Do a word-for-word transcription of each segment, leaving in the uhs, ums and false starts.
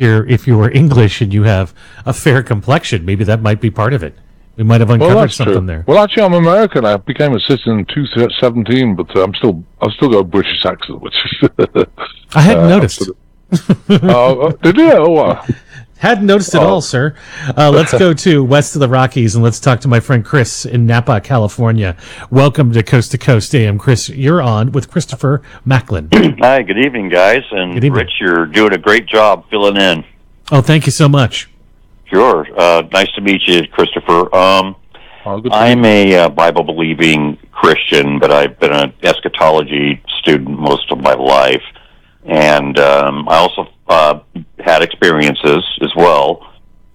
you're if you were English and you have a fair complexion, maybe that might be part of it. We might have uncovered well, that's something true. there. Well, actually, I'm American. I became a citizen in two thousand seventeen, but uh, I'm still I've still got a British accent, which is. I hadn't uh, noticed. Oh, uh, did you? Oh, uh, Hadn't noticed at oh. all, sir. Uh, let's go to west of the Rockies and let's talk to my friend Chris in Napa, California. Welcome to Coast to Coast A M. Chris, you're on with Christopher Macklin. Hi, good evening, guys. And Good evening. Rich, you're doing a great job filling in. Oh, thank you so much. Sure. Uh, nice to meet you, Christopher. Um, oh, good to I'm a uh, Bible-believing Christian, but I've been an eschatology student most of my life. And um, I also uh, had experiences as well.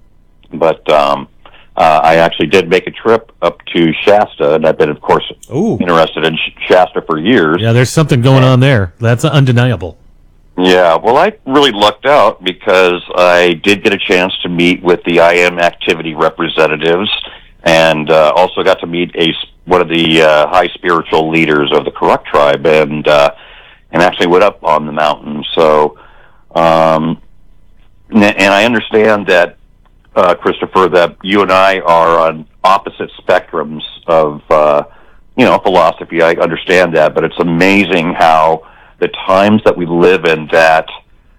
But um, uh, I actually did make a trip up to Shasta, and I've been, of course, Ooh. interested in Sh- Shasta for years. Yeah, there's something going on there. That's undeniable. Yeah, well, I really lucked out because I did get a chance to meet with the I M activity representatives, and uh, also got to meet a one of the uh, high spiritual leaders of the Kuruk tribe, and uh, and actually went up on the mountain. So, um, and I understand that, uh, Christopher, that you and I are on opposite spectrums of uh, you know philosophy. I understand that, but it's amazing how the times that we live in, that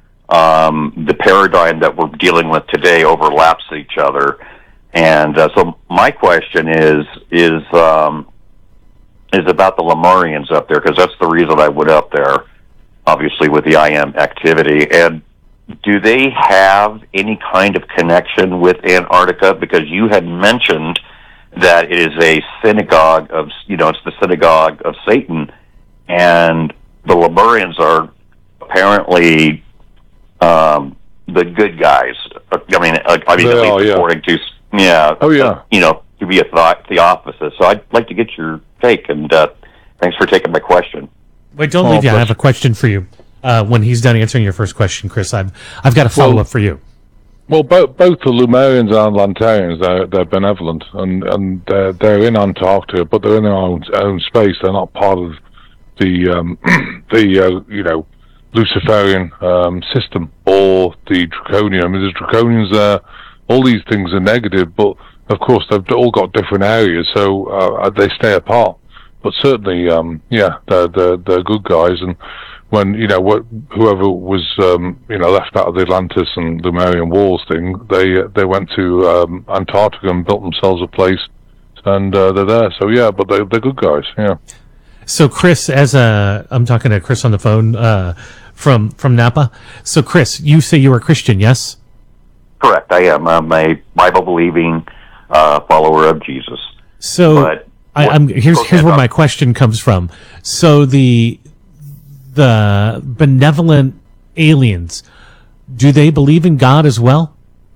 um, the paradigm that we're dealing with today overlaps each other. And uh, so my question is is um, is about the Lemurians up there, because that's the reason I went up there, obviously, with the I M activity. And do they have any kind of connection with Antarctica? Because you had mentioned that it is a synagogue of, you know, it's the synagogue of Satan, and the Lemurians are apparently um, the good guys. I mean, I mean, They at least are, yeah. according to, yeah. Oh, yeah. uh, you know, to be a thought, theophysist. So I'd like to get your take, and uh, thanks for taking my question. Wait, don't Oh, leave yet. I bless have a question for you. Uh, when he's done answering your first question, Chris, I've I've got a follow Well- up for you. Well, both both the Lemurians and Atlanteans, they're, they're benevolent, and and they're, they're in Antarctica, but they're in their own own space. They're not part of the um, the uh, you know Luciferian um, system or the Draconian. I mean, there's Draconians there. All these things are negative, but of course they've all got different areas, so uh, they stay apart. But certainly, um, yeah, they're, they're they're good guys, and when you know what, whoever was um, you know left out of the Atlantis and Lemurian Wars thing, they they went to um, Antarctica and built themselves a place, and uh, they're there. So yeah, but they they're good guys. Yeah. So, Chris, as a, I'm talking to Chris on the phone uh, from from Napa. So, Chris, you say you are a Christian, yes? Correct, I am. I'm a Bible-believing uh, follower of Jesus. So, But I, what- I'm here's go here's ahead, where Bob. my question comes from. So the the benevolent aliens, do they believe in God as well?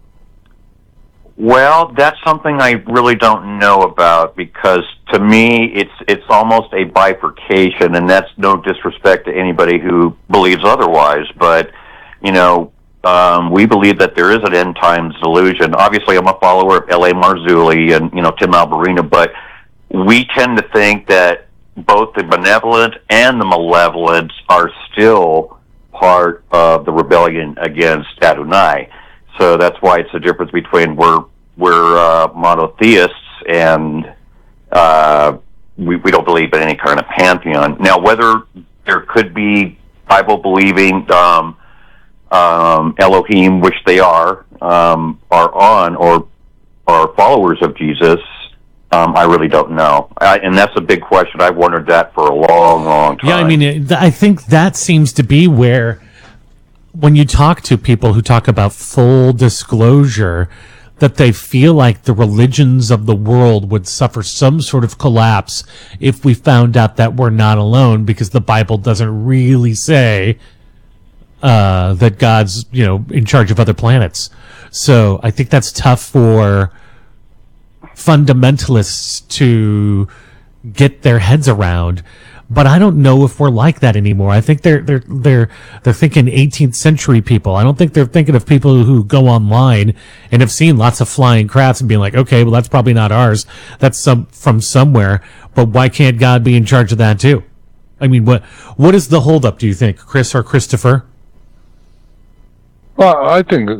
Well, that's something I really don't know about, because to me it's it's almost a bifurcation, and that's no disrespect to anybody who believes otherwise, but you know, um, we believe that there is an end times delusion. Obviously, I'm a follower of L A Marzulli and you know Tim Alberina, but we tend to think that both the benevolent and the malevolent are still part of the rebellion against Adonai. So that's why it's the difference between we're we're uh, monotheists and uh, we we don't believe in any kind of pantheon. Now, whether there could be Bible believing um, um, Elohim, which they are, um, are on or are followers of Jesus, um, I really don't know. I, and that's a big question. I've wondered that for a long, long time. Yeah, I mean, it, I think that seems to be where, when you talk to people who talk about full disclosure, that they feel like the religions of the world would suffer some sort of collapse if we found out that we're not alone, because the Bible doesn't really say uh, that God's, you know, in charge of other planets. So I think that's tough for fundamentalists to get their heads around. But I don't know if we're like that anymore. I think they're they're they're they're thinking eighteenth century people. I don't think they're thinking of people who go online and have seen lots of flying crafts and being like, okay, well, that's probably not ours. That's some from somewhere. But why can't God be in charge of that too? I mean, what what is the holdup? Do you think, Chris or Christopher? Well, I think